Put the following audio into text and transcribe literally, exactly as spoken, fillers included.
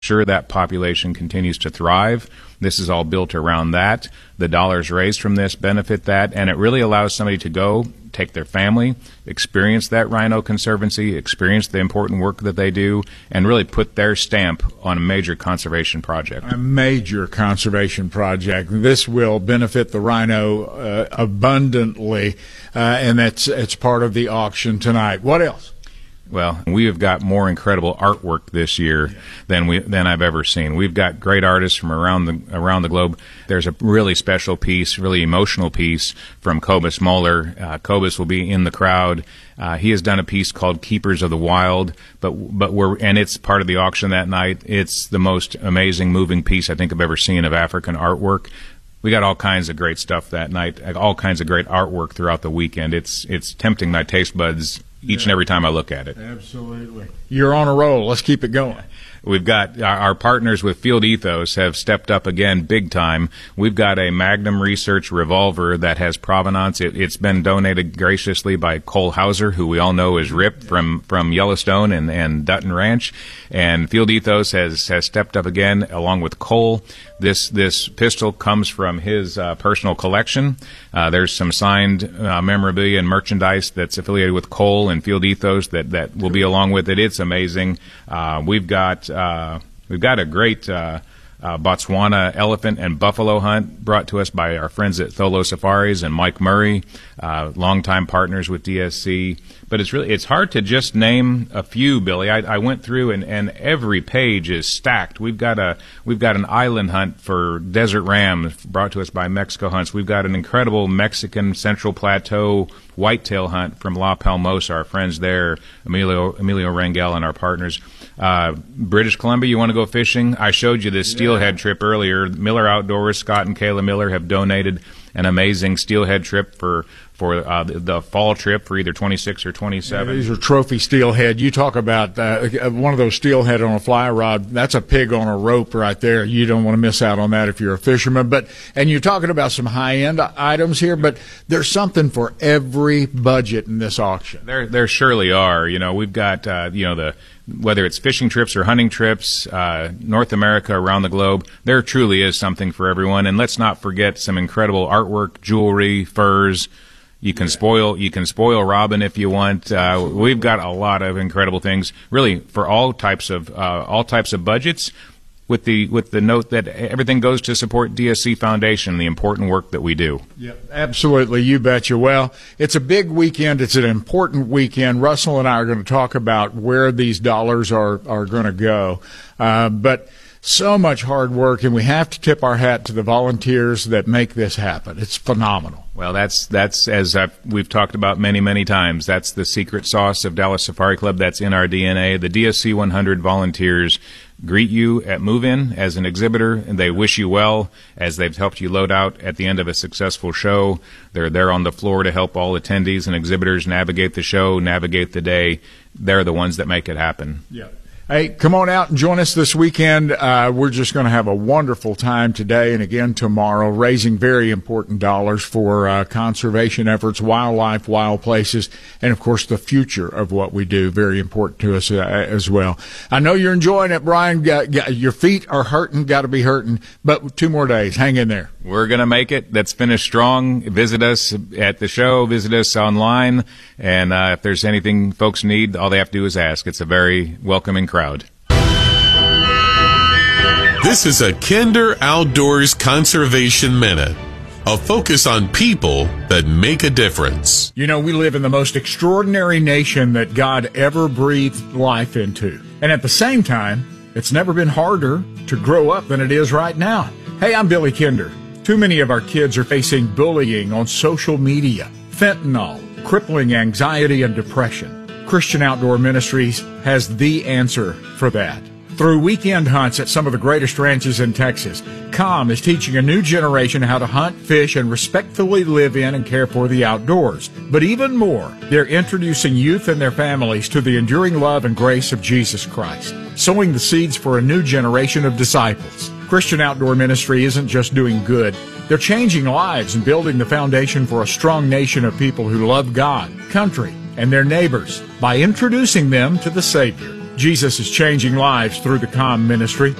sure that population continues to thrive. This is all built around that. The dollars raised from this benefit that, and it really allows somebody to go, take their family, experience that Rhino Conservancy, experience the important work that they do, and really put their stamp on a major conservation project. A major conservation project. This will benefit the rhino uh, abundantly, uh, and that's it's part of the auction tonight. What else? Well, we have got more incredible artwork this year than we than I've ever seen. We've got great artists from around the around the globe. There's a really special piece, really emotional piece from Cobus Moeller. Uh, Cobus will be in the crowd. Uh, he has done a piece called "Keepers of the Wild," but but we're and it's part of the auction that night. It's the most amazing, moving piece I think I've ever seen of African artwork. We got all kinds of great stuff that night, all kinds of great artwork throughout the weekend. It's it's tempting my taste buds each yeah. and every time I look at it. Absolutely. You're on a roll. Let's keep it going. We've got our, our partners with Field Ethos have stepped up again big time. We've got a Magnum Research revolver that has provenance. It, it's been donated graciously by Cole Hauser, who we all know is Rip from, from Yellowstone and, and Dutton Ranch. And Field Ethos has, has stepped up again along with Cole. This this pistol comes from his uh, personal collection. Uh, there's some signed uh, memorabilia and merchandise that's affiliated with Cole and Field Ethos that, that will be along with it. It's amazing. Uh, we've got uh, we've got a great uh, uh, Botswana elephant and buffalo hunt brought to us by our friends at Tholo Safaris and Mike Murray, uh, longtime partners with D S C. But it's really it's hard to just name a few, Billy. I, I went through and, and every page is stacked. We've got a we've got an island hunt for desert ram brought to us by Mexico Hunts. We've got an incredible Mexican Central Plateau whitetail hunt from La Palmosa, our friends there, Emilio Emilio Rangel and our partners. Uh, British Columbia, you want to go fishing? I showed you this steelhead trip earlier. Miller Outdoors, Scott and Kayla Miller have donated an amazing steelhead trip for for uh, the, the fall trip for either twenty-six or twenty-seven. Yeah, these are trophy steelhead. You talk about uh, one of those steelhead on a fly rod. That's a pig on a rope right there. You don't want to miss out on that if you're a fisherman. But and you're talking about some high-end items here, but there's something for every budget in this auction. There, there surely are. You know, we've got uh, you know the whether it's fishing trips or hunting trips, uh, North America, around the globe, there truly is something for everyone. And let's not forget some incredible artwork, jewelry, furs. You can spoil you can spoil Robin if you want. Uh, we've got a lot of incredible things, really, for all types of uh, all types of budgets. With the with the note that everything goes to support D S C Foundation, the important work that we do. Yep, absolutely. You betcha. Well, it's a big weekend. It's an important weekend. Russell and I are going to talk about where these dollars are are going to go, uh, but. So much hard work, and we have to tip our hat to the volunteers that make this happen. It's phenomenal. Well, that's, that's as I've, we've talked about many, many times, that's the secret sauce of Dallas Safari Club. That's in our D N A. The D S C one hundred volunteers greet you at move-in as an exhibitor, and they wish you well as they've helped you load out at the end of a successful show. They're there on the floor to help all attendees and exhibitors navigate the show, navigate the day. They're the ones that make it happen. Yeah. Hey, come on out and join us this weekend. Uh, we're just going to have a wonderful time today and again tomorrow, raising very important dollars for uh, conservation efforts, wildlife, wild places, and, of course, the future of what we do. Very important to us uh, as well. I know you're enjoying it, Brian. Got, got, your feet are hurting, got to be hurting, but two more days. Hang in there. We're going to make it. Let's finish strong. Visit us at the show. Visit us online. And uh, if there's anything folks need, all they have to do is ask. It's a very welcoming crowd. This is a Kinder Outdoors Conservation Minute, a focus on people that make a difference. You know, we live in the most extraordinary nation that God ever breathed life into. And at the same time, it's never been harder to grow up than it is right now. Hey, I'm Billy Kinder. Too many of our kids are facing bullying on social media, fentanyl, crippling anxiety and depression. Christian Outdoor Ministries has the answer for that. Through weekend hunts at some of the greatest ranches in Texas, CALM is teaching a new generation how to hunt, fish, and respectfully live in and care for the outdoors. But even more, they're introducing youth and their families to the enduring love and grace of Jesus Christ, sowing the seeds for a new generation of disciples. Christian Outdoor Ministry isn't just doing good. They're changing lives and building the foundation for a strong nation of people who love God, country, and their neighbors by introducing them to the Savior. Jesus is changing lives through the C O M ministry.